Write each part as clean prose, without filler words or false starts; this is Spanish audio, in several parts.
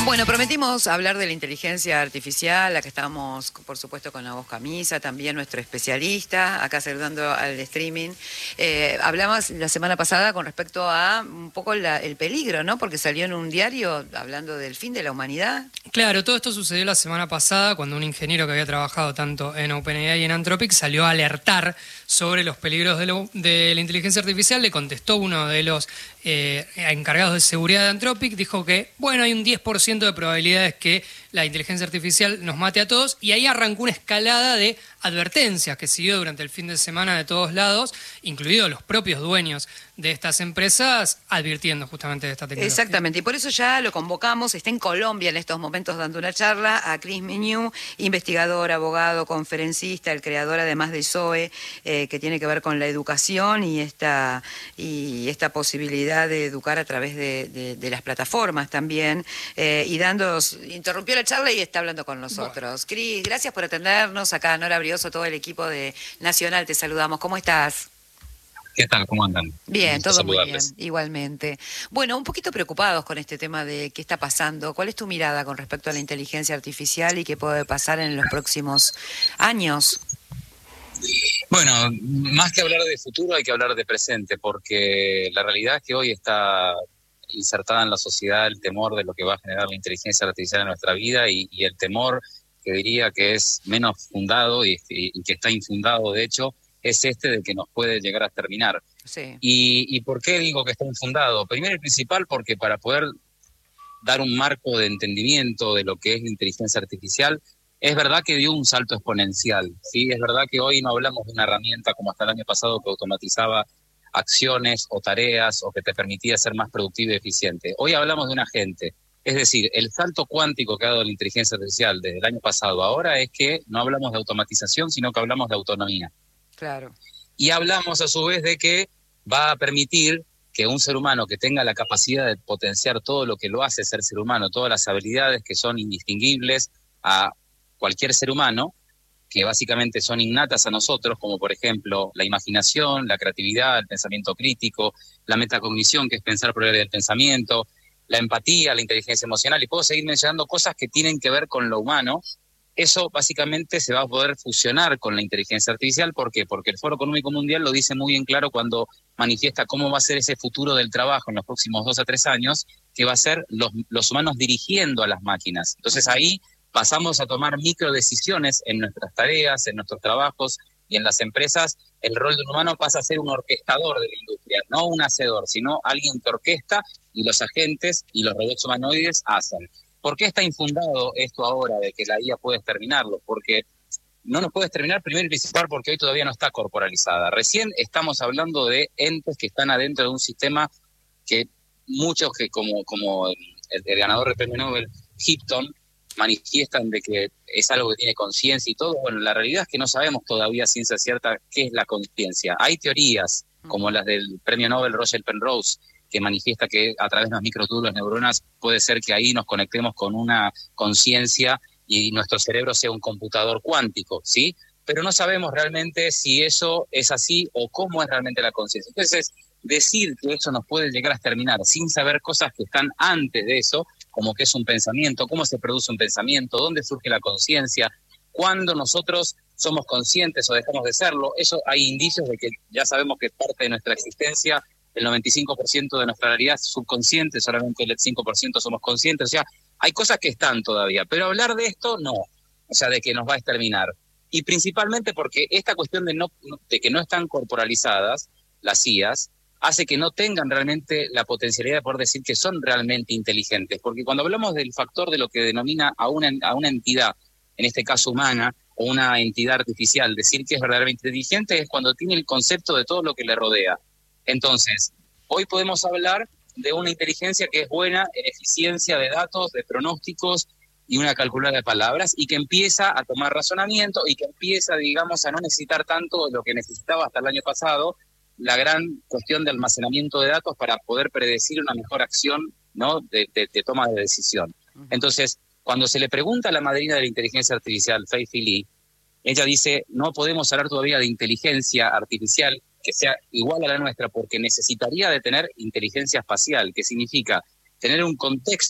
Bueno, prometimos hablar de la inteligencia artificial, acá estamos, por supuesto, con la voz Camisa, también nuestro especialista, acá saludando al streaming. Hablamos la semana pasada con respecto a un poco el peligro, ¿no? Porque salió en un diario hablando del fin de la humanidad. Claro, todo esto sucedió la semana pasada cuando un ingeniero que había trabajado tanto en OpenAI y en Anthropic salió a alertar sobre los peligros de la inteligencia artificial. Le contestó uno de los encargados de seguridad de Anthropic, dijo que, bueno, hay un 10% de probabilidades que la inteligencia artificial nos mate a todos, y ahí arrancó una escalada de advertencias que siguió durante el fin de semana de todos lados, incluidos los propios dueños de estas empresas, advirtiendo justamente de esta tecnología. Exactamente, y por eso ya lo convocamos, está en Colombia en estos momentos dando una charla, a Chris Menew, investigador, abogado, conferencista, el creador además de ZOE, que tiene que ver con la educación y esta posibilidad de educar a través de las plataformas también, interrumpió la charla y está hablando con nosotros. Bueno. Cris, gracias por atendernos, acá Nora Brioso, todo el equipo de Nacional, te saludamos, ¿cómo estás? ¿Qué tal? ¿Cómo andan? Bien, todo muy bien, igualmente. Bueno, un poquito preocupados con este tema de qué está pasando. ¿Cuál es tu mirada con respecto a la inteligencia artificial y qué puede pasar en los próximos años? Bueno, más que hablar de futuro hay que hablar de presente, porque la realidad es que hoy está insertada en la sociedad el temor de lo que va a generar la inteligencia artificial en nuestra vida y el temor que diría que es menos fundado y que está infundado, de hecho, es de que nos puede llegar a terminar. Sí. ¿Y por qué digo que está infundado? Primero y principal porque para poder dar un marco de entendimiento de lo que es la inteligencia artificial, es verdad que dio un salto exponencial, ¿sí? Es verdad que hoy no hablamos de una herramienta como hasta el año pasado que automatizaba acciones o tareas o que te permitía ser más productivo y eficiente. Hoy hablamos de un agente. Es decir, el salto cuántico que ha dado la inteligencia artificial desde el año pasado a ahora es que no hablamos de automatización, sino que hablamos de autonomía. Claro. Y hablamos a su vez de que va a permitir que un ser humano que tenga la capacidad de potenciar todo lo que lo hace ser ser humano, todas las habilidades que son indistinguibles a cualquier ser humano, que básicamente son innatas a nosotros, como por ejemplo la imaginación, la creatividad, el pensamiento crítico, la metacognición, que es pensar por el área del pensamiento, la empatía, la inteligencia emocional, y puedo seguir mencionando cosas que tienen que ver con lo humano. Eso básicamente se va a poder fusionar con la inteligencia artificial. ¿Por qué? Porque el Foro Económico Mundial lo dice muy bien claro cuando manifiesta cómo va a ser ese futuro del trabajo en los próximos 2 a 3 años, que va a ser los humanos dirigiendo a las máquinas. Entonces ahí pasamos a tomar microdecisiones en nuestras tareas, en nuestros trabajos y en las empresas. El rol de un humano pasa a ser un orquestador de la industria, no un hacedor, sino alguien que orquesta y los agentes y los robots humanoides hacen. ¿Por qué está infundado esto ahora de que la IA puede terminarlo? Porque no nos puede terminar primero y principal porque hoy todavía no está corporalizada. Recién estamos hablando de entes que están adentro de un sistema que muchos, que como el ganador del premio Nobel, Hipton, manifiestan de que es algo que tiene conciencia y todo. Bueno, la realidad es que no sabemos todavía ciencia cierta qué es la conciencia. Hay teorías como las del premio Nobel Roger Penrose, que manifiesta que a través de las microtúbulos neuronas puede ser que ahí nos conectemos con una conciencia y nuestro cerebro sea un computador cuántico, ¿sí? Pero no sabemos realmente si eso es así o cómo es realmente la conciencia. Entonces, decir que eso nos puede llegar a terminar sin saber cosas que están antes de eso, como qué es un pensamiento, cómo se produce un pensamiento, dónde surge la conciencia, cuándo nosotros somos conscientes o dejamos de serlo, eso hay indicios de que ya sabemos que parte de nuestra existencia, el 95% de nuestra realidad es subconsciente, solamente el 5% somos conscientes. O sea, hay cosas que están todavía, pero hablar de esto no, o sea, de que nos va a exterminar. Y principalmente porque esta cuestión de que no están corporalizadas las IAs hace que no tengan realmente la potencialidad de poder decir que son realmente inteligentes. Porque cuando hablamos del factor de lo que denomina a una entidad, en este caso humana, o una entidad artificial, decir que es verdaderamente inteligente es cuando tiene el concepto de todo lo que le rodea. Entonces, hoy podemos hablar de una inteligencia que es buena en eficiencia de datos, de pronósticos y una calculadora de palabras, y que empieza a tomar razonamiento y que empieza, digamos, a no necesitar tanto lo que necesitaba hasta el año pasado, la gran cuestión de almacenamiento de datos para poder predecir una mejor acción, ¿no?, de toma de decisión. Entonces, cuando se le pregunta a la madrina de la inteligencia artificial, Fei-Fei Li, ella dice, no podemos hablar todavía de inteligencia artificial que sea igual a la nuestra, porque necesitaría de tener inteligencia espacial, que significa tener un contexto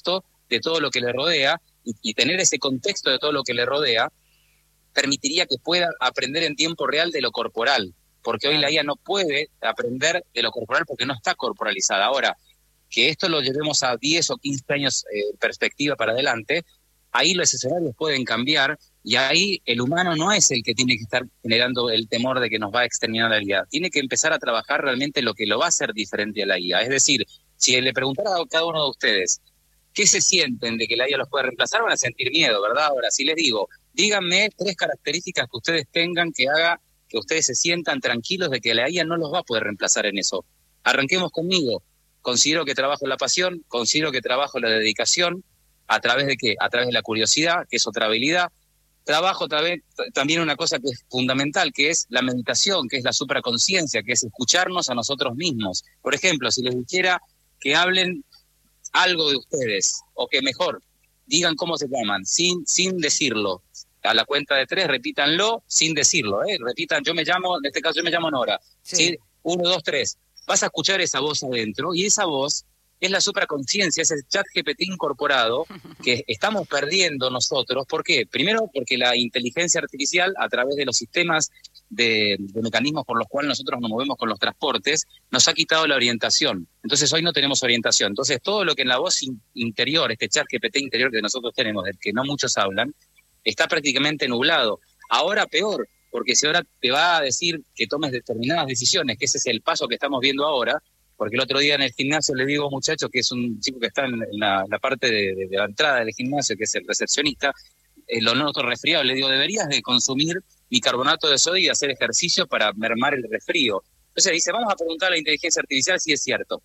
de todo lo que le rodea, y tener ese contexto de todo lo que le rodea, permitiría que pueda aprender en tiempo real de lo corporal, porque hoy la IA no puede aprender de lo corporal porque no está corporalizada. Ahora, que esto lo llevemos a 10 o 15 años perspectiva para adelante, ahí los escenarios pueden cambiar, y ahí el humano no es el que tiene que estar generando el temor de que nos va a exterminar la IA. Tiene que empezar a trabajar realmente lo que lo va a hacer diferente a la IA. Es decir, si le preguntara a cada uno de ustedes qué se sienten de que la IA los puede reemplazar, van a sentir miedo, ¿verdad? Ahora, si les digo, díganme 3 características que ustedes tengan que haga que ustedes se sientan tranquilos de que la IA no los va a poder reemplazar en eso. Arranquemos conmigo. Considero que trabajo la pasión, considero que trabajo la dedicación. ¿A través de qué? A través de la curiosidad, que es otra habilidad. Trabajo también una cosa que es fundamental, que es la meditación, que es la supraconciencia, que es escucharnos a nosotros mismos. Por ejemplo, si les dijera que hablen algo de ustedes, o que mejor, digan cómo se llaman, sin decirlo. A la cuenta de 3, repítanlo sin decirlo, repitan, en este caso yo me llamo Nora. ¿Sí? 1, 2, 3. Vas a escuchar esa voz adentro, y esa voz es la supraconciencia, es el chat GPT incorporado que estamos perdiendo nosotros. ¿Por qué? Primero, porque la inteligencia artificial, a través de los sistemas de mecanismos por los cuales nosotros nos movemos con los transportes, nos ha quitado la orientación. Entonces hoy no tenemos orientación. Entonces todo lo que en la voz interior, este chat GPT interior que nosotros tenemos, del que no muchos hablan, está prácticamente nublado. Ahora peor, porque si ahora te va a decir que tomes determinadas decisiones, que ese es el paso que estamos viendo ahora, porque el otro día en el gimnasio le digo a un muchacho que es un chico que está en la parte de la entrada del gimnasio, que es el recepcionista, lo noto resfriado, le digo, deberías de consumir bicarbonato de sodio y hacer ejercicio para mermar el resfrío. Entonces dice, vamos a preguntar a la inteligencia artificial si es cierto.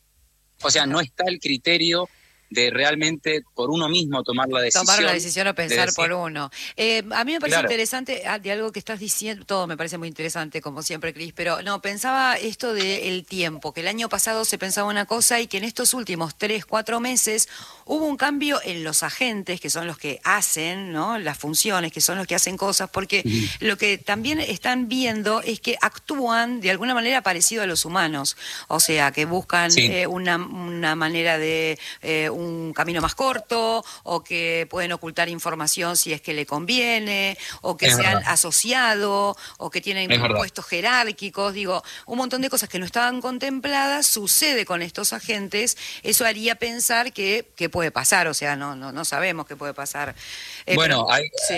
O sea, no está el criterio de realmente por uno mismo tomar la decisión. Tomar la decisión o pensar por uno. A mí me parece interesante de algo que estás diciendo, todo me parece muy interesante, como siempre, Cris, pero no, pensaba esto del tiempo, que el año pasado se pensaba una cosa y que en estos últimos 3, 4 meses hubo un cambio en los agentes, que son los que hacen, ¿no?, las funciones, que son los que hacen cosas, porque lo que también están viendo es que actúan de alguna manera parecido a los humanos, o sea, que buscan una manera de un camino más corto, o que pueden ocultar información si es que le conviene, o que se han asociado, o que tienen puestos jerárquicos, digo, un montón de cosas que no estaban contempladas sucede con estos agentes. Eso haría pensar que puede pasar, o sea, no sabemos qué puede pasar. Bueno,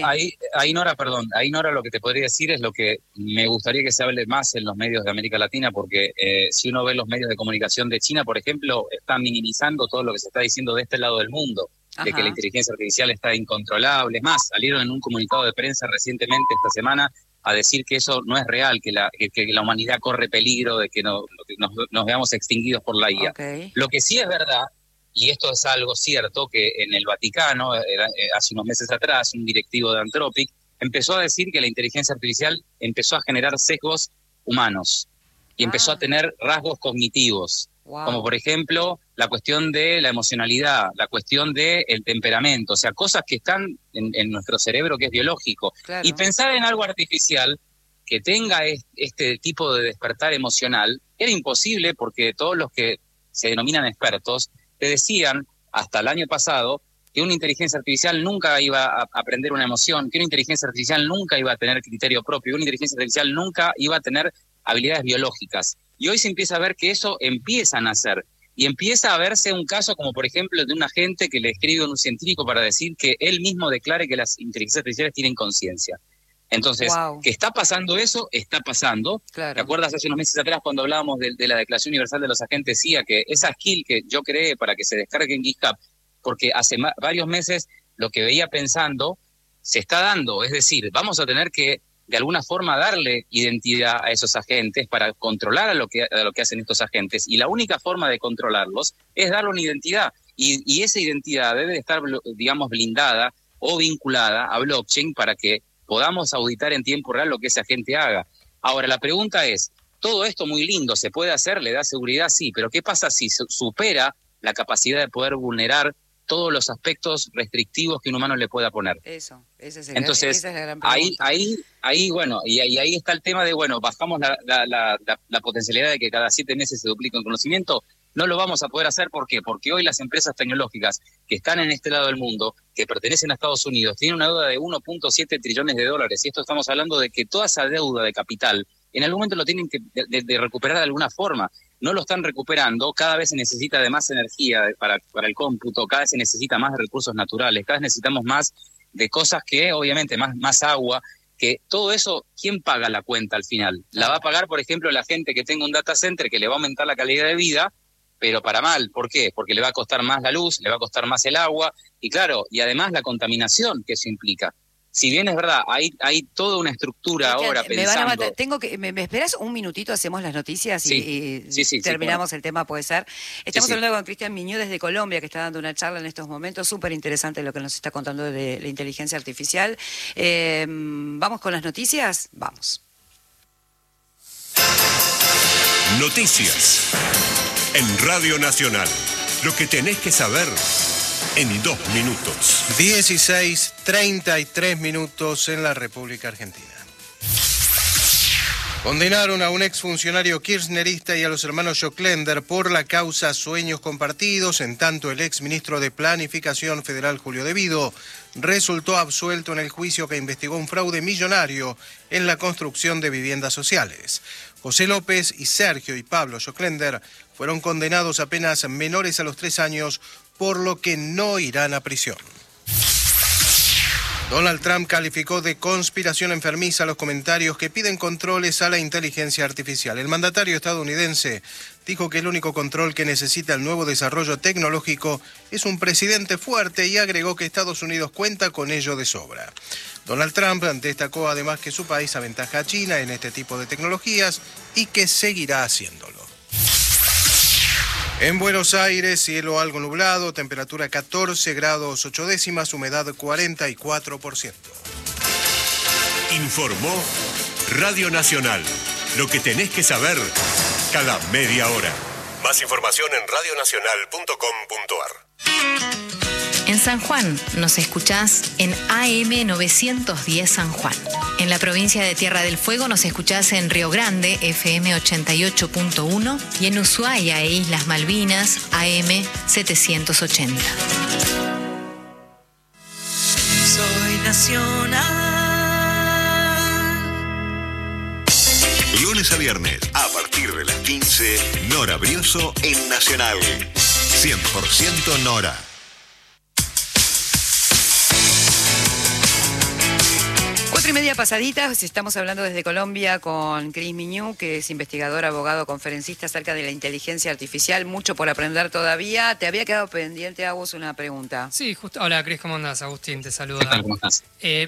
ahí Nora, lo que te podría decir es lo que me gustaría que se hable más en los medios de América Latina, porque si uno ve los medios de comunicación de China, por ejemplo, están minimizando todo lo que se está diciendo de este lado del mundo, de que la inteligencia artificial está incontrolable. Es más, salieron en un comunicado de prensa recientemente esta semana a decir que eso no es real, que la humanidad corre peligro de que nos veamos extinguidos por la IA. Lo que sí es verdad, y esto es algo cierto, que en el Vaticano, hace unos meses atrás, un directivo de Anthropic empezó a decir que la inteligencia artificial empezó a generar sesgos humanos y empezó a tener rasgos cognitivos. Como por ejemplo la cuestión de la emocionalidad, la cuestión del temperamento, o sea, cosas que están en nuestro cerebro, que es biológico. Y pensar en algo artificial que tenga este tipo de despertar emocional era imposible, porque todos los que se denominan expertos te decían hasta el año pasado que una inteligencia artificial nunca iba a aprender una emoción, que una inteligencia artificial nunca iba a tener criterio propio, una inteligencia artificial nunca iba a tener habilidades biológicas. Y hoy se empieza a ver que eso empieza a nacer. Y empieza a verse un caso como, por ejemplo, de un agente que le escribe a un científico para decir que él mismo declare que las inteligencias artificiales tienen conciencia. Entonces, que está pasando eso, está pasando. ¿Te acuerdas hace unos meses atrás cuando hablábamos de la Declaración Universal de los Agentes CIA, que esa skill que yo creé para que se descargue en GitHub, porque hace varios meses lo que veía pensando se está dando? Es decir, vamos a tener que de alguna forma darle identidad a esos agentes para controlar a lo que hacen estos agentes, y la única forma de controlarlos es darle una identidad, y esa identidad debe estar, digamos, blindada o vinculada a blockchain para que podamos auditar en tiempo real lo que ese agente haga. Ahora, la pregunta es, todo esto muy lindo, ¿se puede hacer? ¿Le da seguridad? Sí, pero ¿qué pasa si supera la capacidad de poder vulnerar todos los aspectos restrictivos que un humano le pueda poner? Entonces, esa es la gran pregunta. Ahí está el tema de, bajamos la potencialidad de que cada 7 meses se duplique el conocimiento. No lo vamos a poder hacer, ¿por qué? Porque hoy las empresas tecnológicas que están en este lado del mundo, que pertenecen a Estados Unidos, tienen una deuda de 1.7 trillones de dólares, y esto estamos hablando de que toda esa deuda de capital en algún momento lo tienen que de recuperar de alguna forma. No lo están recuperando, cada vez se necesita de más energía para el cómputo, cada vez se necesita más de recursos naturales, cada vez necesitamos más de cosas que, obviamente, más agua, que todo eso, ¿quién paga la cuenta al final? La va a pagar, por ejemplo, la gente que tenga un data center que le va a aumentar la calidad de vida, pero para mal. ¿Por qué? Porque le va a costar más la luz, le va a costar más el agua, y claro, y además la contaminación que eso implica. Si bien es verdad, hay toda una estructura ahora pensando... Me van a matar. ¿Me esperas un minutito? Hacemos las noticias y terminamos el tema, ¿puede ser? Estamos hablando con Cristian Miñú desde Colombia, que está dando una charla en estos momentos. Súper interesante lo que nos está contando de la inteligencia artificial. ¿Vamos con las noticias? Vamos. Noticias en Radio Nacional. Lo que tenés que saber en 2 minutos. 16:33 en la República Argentina. Condenaron a un exfuncionario kirchnerista y a los hermanos Joclender por la causa Sueños Compartidos, en tanto el exministro de Planificación Federal Julio De Vido resultó absuelto en el juicio que investigó un fraude millonario en la construcción de viviendas sociales. José López y Sergio y Pablo Joclender fueron condenados a penas menores a los 3 años, por lo que no irán a prisión. Donald Trump calificó de conspiración enfermiza los comentarios que piden controles a la inteligencia artificial. El mandatario estadounidense dijo que el único control que necesita el nuevo desarrollo tecnológico es un presidente fuerte y agregó que Estados Unidos cuenta con ello de sobra. Donald Trump destacó además que su país aventaja a China en este tipo de tecnologías y que seguirá haciéndolo. En Buenos Aires, cielo algo nublado, temperatura 14 grados 8 décimas, humedad 44%. Informó Radio Nacional. Lo que tenés que saber cada media hora. Más información en radionacional.com.ar. En San Juan nos escuchás en AM 910 San Juan. En la provincia de Tierra del Fuego nos escuchás en Río Grande, FM 88.1, y en Ushuaia e Islas Malvinas, AM 780. Soy nacional. Lunes a viernes, a partir de las 15, Nora Brioso en Nacional. 100% Nora. 4:30 pasaditas, estamos hablando desde Colombia con Cris Miñú, que es investigador, abogado, conferencista acerca de la inteligencia artificial. Mucho por aprender todavía. Te había quedado pendiente, Agus, una pregunta. Sí, justo. Hola, Cris, ¿cómo andás? Agustín, te saluda. ¿Cómo estás?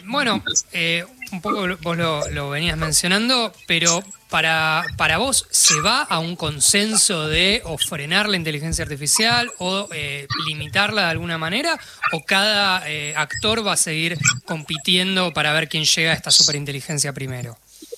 Un poco vos lo venías mencionando, pero para vos, ¿se va a un consenso de o frenar la inteligencia artificial o limitarla de alguna manera? ¿O cada actor va a seguir compitiendo para ver quién llega a esta superinteligencia primero?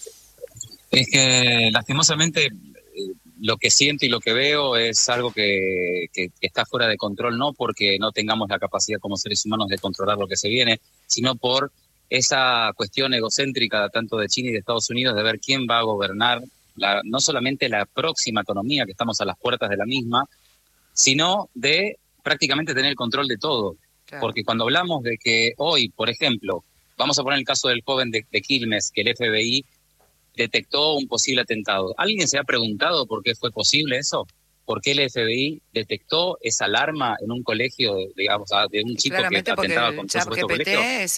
Es que lastimosamente lo que siento y lo que veo es algo que está fuera de control, no porque no tengamos la capacidad como seres humanos de controlar lo que se viene, sino por esa cuestión egocéntrica tanto de China y de Estados Unidos de ver quién va a gobernar no solamente la próxima economía, que estamos a las puertas de la misma, sino de prácticamente tener el control de todo. Claro. Porque cuando hablamos de que hoy, por ejemplo, vamos a poner el caso del joven de Quilmes, que el FBI detectó un posible atentado. ¿Alguien se ha preguntado por qué fue posible eso? ¿Por qué el FBI detectó esa alarma en un colegio, digamos, de un chico que atentaba contra su colegio?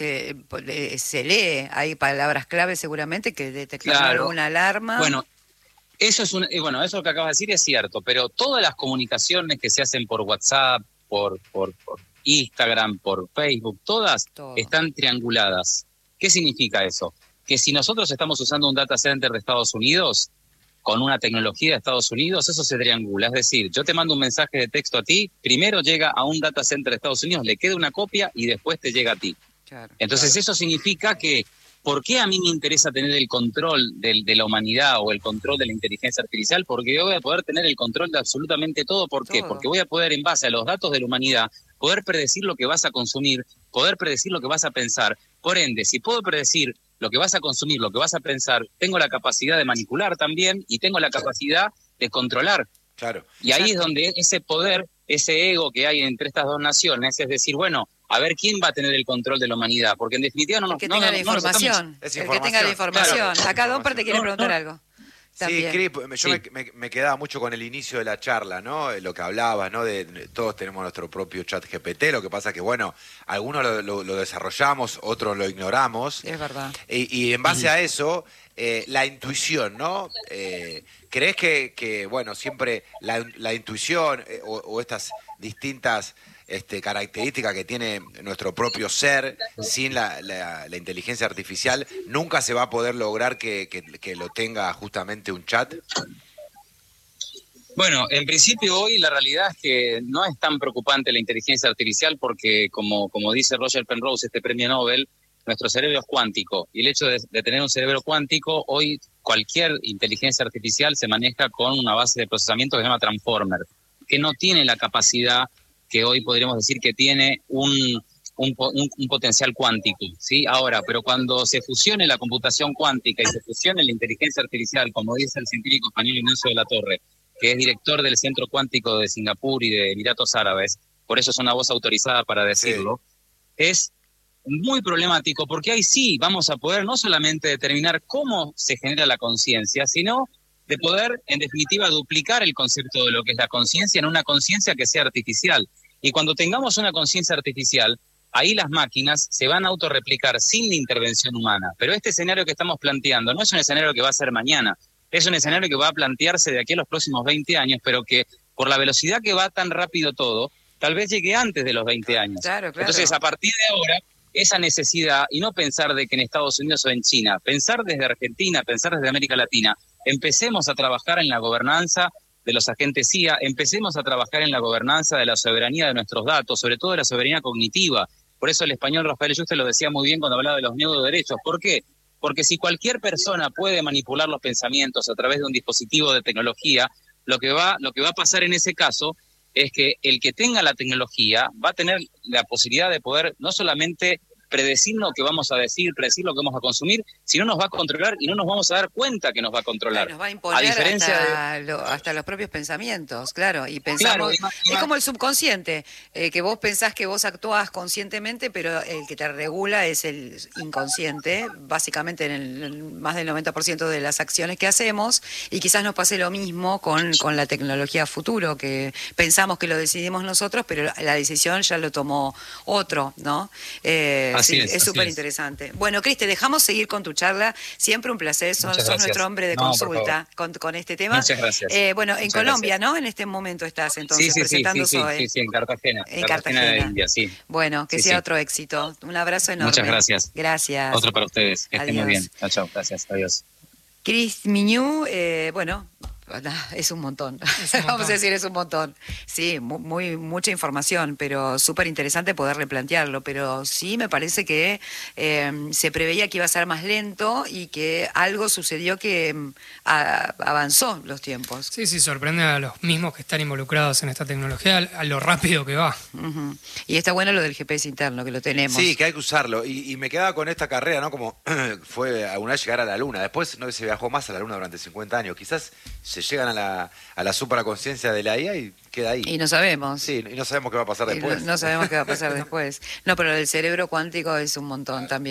Se lee, hay palabras clave seguramente que detectaron alguna alarma. Bueno, eso eso que acabas de decir es cierto, pero todas las comunicaciones que se hacen por WhatsApp, por Instagram, por Facebook, todas están trianguladas. ¿Qué significa eso? Que si nosotros estamos usando un data center de Estados Unidos, con una tecnología de Estados Unidos, eso se triangula. Es decir, yo te mando un mensaje de texto a ti, primero llega a un data center de Estados Unidos, le queda una copia y después te llega a ti. Claro, entonces eso significa que, ¿por qué a mí me interesa tener el control de la humanidad o el control de la inteligencia artificial? Porque yo voy a poder tener el control de absolutamente todo. ¿Por qué? Porque voy a poder, en base a los datos de la humanidad, poder predecir lo que vas a consumir, poder predecir lo que vas a pensar. Por ende, si puedo predecir lo que vas a consumir, lo que vas a pensar, tengo la capacidad de manipular también y tengo la capacidad de controlar Claro. Y ahí es donde ese poder, ese ego que hay entre estas dos naciones, es decir, bueno, a ver quién va a tener el control de la humanidad, porque en definitiva no nos... El que tenga la información, el que tenga la información. Claro. Acá Domper te quiere preguntar algo. Sí, También. Cris, yo me quedaba mucho con el inicio de la charla, ¿no? Lo que hablabas, ¿no? De todos tenemos nuestro propio chat GPT, lo que pasa que, bueno, algunos lo desarrollamos, otros lo ignoramos. Es verdad. Y en base a eso, la intuición, ¿no? ¿Crees que bueno, siempre la intuición o estas distintas características que tiene nuestro propio ser, sin la inteligencia artificial, nunca se va a poder lograr que lo tenga justamente un chat? Bueno, en principio hoy la realidad es que no es tan preocupante la inteligencia artificial porque, como dice Roger Penrose, este premio Nobel, nuestro cerebro es cuántico. Y el hecho de tener un cerebro cuántico, hoy cualquier inteligencia artificial se maneja con una base de procesamiento que se llama Transformer, que no tiene la capacidad que hoy podríamos decir que tiene un potencial cuántico, ¿sí? Ahora, pero cuando se fusione la computación cuántica y se fusione la inteligencia artificial, como dice el científico español Ignacio de la Torre, que es director del Centro Cuántico de Singapur y de Emiratos Árabes, por eso es una voz autorizada para decirlo, es muy problemático porque ahí sí vamos a poder no solamente determinar cómo se genera la conciencia, sino de poder, en definitiva, duplicar el concepto de lo que es la conciencia en una conciencia que sea artificial. Y cuando tengamos una conciencia artificial, ahí las máquinas se van a autorreplicar sin la intervención humana. Pero este escenario que estamos planteando no es un escenario que va a ser mañana, es un escenario que va a plantearse de aquí a los próximos 20 años, pero que por la velocidad que va tan rápido todo, tal vez llegue antes de los 20 años. Claro. Entonces, a partir de ahora, esa necesidad, y no pensar de que en Estados Unidos o en China, pensar desde Argentina, pensar desde América Latina, empecemos a trabajar en la gobernanza de los agentes CIA, empecemos a trabajar en la gobernanza de la soberanía de nuestros datos, sobre todo de la soberanía cognitiva. Por eso el español Rafael Yuste lo decía muy bien cuando hablaba de los neuroderechos. ¿Por qué? Porque si cualquier persona puede manipular los pensamientos a través de un dispositivo de tecnología, lo que va a pasar en ese caso es que el que tenga la tecnología va a tener la posibilidad de poder no solamente predecir lo que vamos a decir, predecir lo que vamos a consumir, sino nos va a controlar y no nos vamos a dar cuenta que nos va a controlar. Nos va a imponer hasta los propios pensamientos, claro, y pensamos, es como el subconsciente, que vos pensás que vos actuás conscientemente, pero el que te regula es el inconsciente, básicamente en más del 90% de las acciones que hacemos, y quizás nos pase lo mismo con la tecnología futuro, que pensamos que lo decidimos nosotros, pero la decisión ya lo tomó otro, ¿no? Es súper interesante. Bueno, Cris, te dejamos seguir con tu charla. Siempre un placer. Sos nuestro hombre de consulta con este tema. Muchas gracias. Bueno, en Colombia, ¿no? En este momento estás entonces presentando SOE. Sí, en Cartagena. En Cartagena de India, sí. Bueno, que sea otro éxito. Un abrazo enorme. Muchas gracias. Gracias. Otro para ustedes. Que estén muy bien. Chao. Gracias. Adiós. Cris Miñú, bueno... Es un montón. Vamos a decir, es un montón. Sí, mucha información, pero súper interesante poder replantearlo. Pero sí me parece que se preveía que iba a ser más lento y que algo sucedió que avanzó los tiempos. Sí, sorprende a los mismos que están involucrados en esta tecnología, a lo rápido que va. Uh-huh. Y está bueno lo del GPS interno, que lo tenemos. Sí, que hay que usarlo. Y me quedaba con esta carrera, ¿no? Como fue alguna vez llegar a la Luna. Después no se viajó más a la Luna durante 50 años. Quizás se llegan a la supraconciencia de la IA y queda ahí. Y no sabemos. Sí, y no sabemos qué va a pasar después. No sabemos qué va a pasar después. No, pero el cerebro cuántico es un montón también.